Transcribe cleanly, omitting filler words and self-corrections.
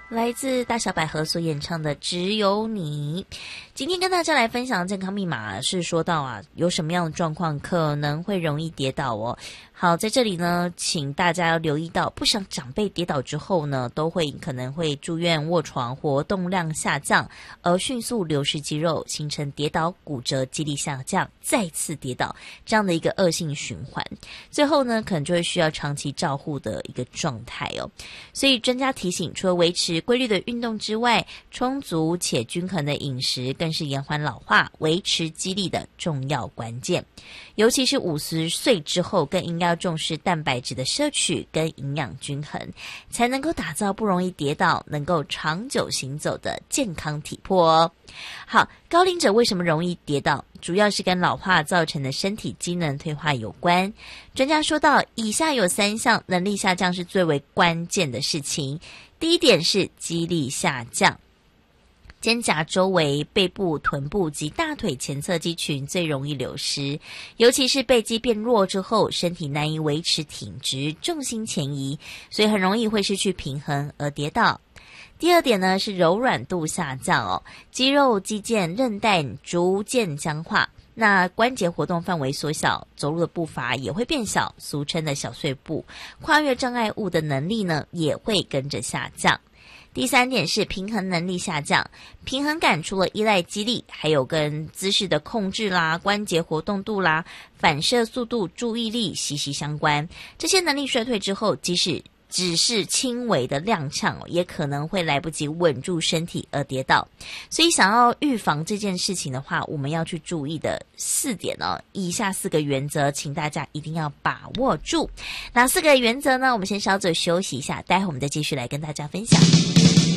来自大小百合所演唱的《只有你》。今天跟大家来分享的健康密码是说到啊，有什么样的状况可能会容易跌倒哦。好，在这里呢，请大家要留意到，不少长辈跌倒之后呢，可能会住院卧床，活动量下降，而迅速流失肌肉，形成跌倒、骨折、肌力下降，再次跌倒这样的一个恶性循环。最后呢，可能就会需要长期照护的一个状态哦。所以专家提醒，除了维持规律的运动之外，充足且均衡的饮食更是延缓老化、维持肌力的重要关键。尤其是50岁之后，更应该要重视蛋白质的摄取跟营养均衡，才能够打造不容易跌倒、能够长久行走的健康体魄哦。好，高龄者为什么容易跌倒？主要是跟老化造成的身体机能退化有关。专家说到，以下有3项能力下降是最为关键的事情。第一点是肌力下降。肩胛周围、背部、臀部及大腿前侧肌群最容易流失，尤其是背肌变弱之后，身体难以维持挺直，重心前移，所以很容易会失去平衡而跌倒。第二点呢是柔软度下降哦，肌肉、肌腱、韧带逐渐僵化，那关节活动范围缩小，走路的步伐也会变小，俗称的小碎步，跨越障碍物的能力呢也会跟着下降。第3点是平衡能力下降，平衡感除了依赖肌力，还有跟姿势的控制啦、关节活动度啦、反射速度、注意力息息相关。这些能力衰退之后，即使只是轻微的踉跄，也可能会来不及稳住身体而跌倒。所以想要预防这件事情的话，我们要去注意的4点哦，以下4个原则，请大家一定要把握住。哪4个原则呢？我们先稍作休息一下，待会我们再继续来跟大家分享。